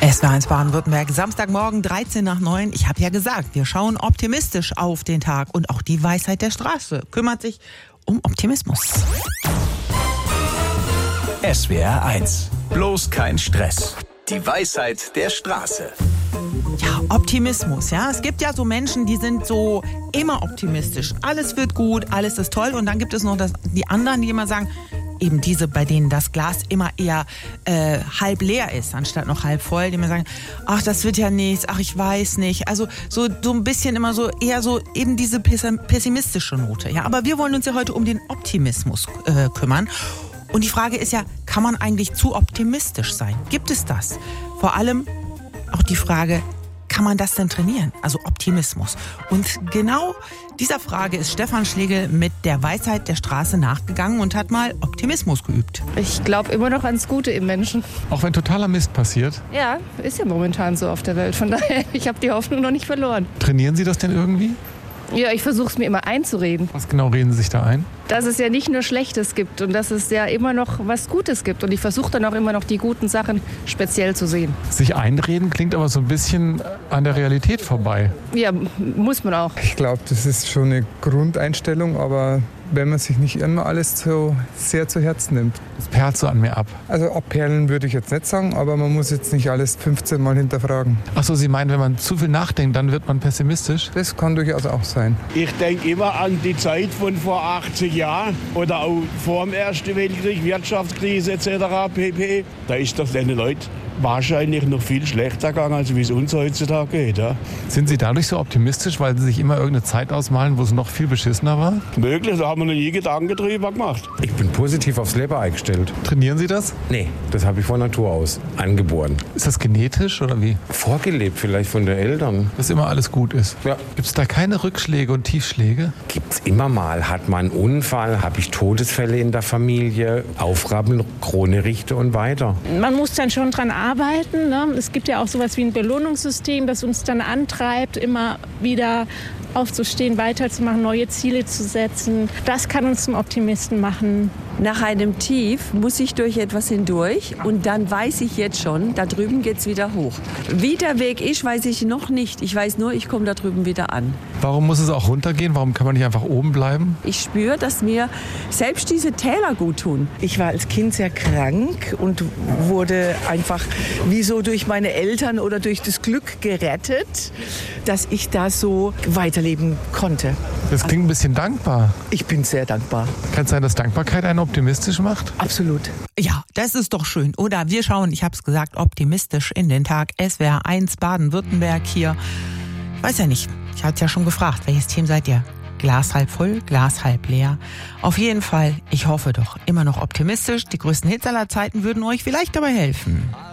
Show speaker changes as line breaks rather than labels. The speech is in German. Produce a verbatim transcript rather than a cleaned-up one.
S W R eins Baden-Württemberg, Samstagmorgen dreizehn nach neun. Ich habe ja gesagt, wir schauen optimistisch auf den Tag und auch die Weisheit der Straße kümmert sich um Optimismus.
S W R eins. Bloß kein Stress. Die Weisheit der Straße.
Ja, Optimismus, ja. Es gibt ja so Menschen, die sind so immer optimistisch. Alles wird gut, alles ist toll. Und dann gibt es noch das, die anderen, die immer sagen, eben diese, bei denen das Glas immer eher äh, halb leer ist, anstatt noch halb voll, die mir sagen, ach, das wird ja nichts, ach, ich weiß nicht. Also so, so ein bisschen immer so, eher so eben diese pessimistische Note. Ja, aber wir wollen uns ja heute um den Optimismus äh, kümmern. Und die Frage ist ja, kann man eigentlich zu optimistisch sein? Gibt es das? Vor allem auch die Frage, kann man das denn trainieren? Also Optimismus. Und genau dieser Frage ist Stefan Schlegel mit der Weisheit der Straße nachgegangen und hat mal Optimismus geübt.
Ich glaube immer noch ans Gute im Menschen.
Auch wenn totaler Mist passiert?
Ja, ist ja momentan so auf der Welt. Von daher, ich habe die Hoffnung noch nicht verloren.
Trainieren Sie das denn irgendwie?
Ja, ich versuche es mir immer einzureden.
Was genau reden Sie sich da ein?
Dass es ja nicht nur Schlechtes gibt und dass es ja immer noch was Gutes gibt. Und ich versuche dann auch immer noch die guten Sachen speziell zu sehen.
Sich einreden klingt aber so ein bisschen an der Realität vorbei.
Ja, muss man auch.
Ich glaube, das ist schon eine Grundeinstellung, aber wenn man sich nicht immer alles so sehr zu Herzen nimmt.
Das perlt so an mir ab.
Also abperlen würde ich jetzt nicht sagen, aber man muss jetzt nicht alles fünfzehn Mal hinterfragen.
Ach so, Sie meinen, wenn man zu viel nachdenkt, dann wird man pessimistisch?
Das kann durchaus auch sein.
Ich denke immer an die Zeit von vor achtzig Jahren oder auch vor dem Ersten Weltkrieg, Wirtschaftskrise et cetera pp. Da ist das den Leuten wahrscheinlich noch viel schlechter gegangen, als wie es uns heutzutage geht. Ja.
Sind Sie dadurch so optimistisch, weil Sie sich immer irgendeine Zeit ausmalen, wo es noch viel beschissener war?
Möglich, da haben wir noch nie Gedanken drüber gemacht.
Ich bin positiv aufs Leben eingestellt.
Trainieren Sie das?
Nee, das habe ich von Natur aus angeboren.
Ist das genetisch oder wie?
Vorgelebt vielleicht von den Eltern.
Dass immer alles gut ist?
Ja.
Gibt es da keine Rückschläge und Tiefschläge?
Gibt's immer mal. Hat man einen Unfall, habe ich Todesfälle in der Familie, Aufraben, Krone richte und weiter.
Man muss dann schon dran arbeiten. Ne? Es gibt ja auch sowas wie ein Belohnungssystem, das uns dann antreibt, immer wieder aufzustehen, weiterzumachen, neue Ziele zu setzen. Das kann uns zum Optimisten machen.
Nach einem Tief muss ich durch etwas hindurch und dann weiß ich jetzt schon, da drüben geht's wieder hoch. Wie der Weg ist, weiß ich noch nicht. Ich weiß nur, ich komme da drüben wieder an.
Warum muss es auch runtergehen? Warum kann man nicht einfach oben bleiben?
Ich spüre, dass mir selbst diese Täler gut tun.
Ich war als Kind sehr krank und wurde einfach wie so durch meine Eltern oder durch das Glück gerettet, dass ich da so weiterleben konnte.
Das klingt ein bisschen dankbar.
Ich bin sehr dankbar.
Kann es sein, dass Dankbarkeit einen optimistisch macht?
Absolut.
Ja, das ist doch schön. Oder wir schauen, ich habe es gesagt, optimistisch in den Tag. S W R eins Baden-Württemberg hier. Ich weiß ja nicht, ich hatte ja schon gefragt, welches Team seid ihr? Glas halb voll, Glas halb leer. Auf jeden Fall, ich hoffe doch immer noch optimistisch. Die größten Hits aller Zeiten würden euch vielleicht dabei helfen.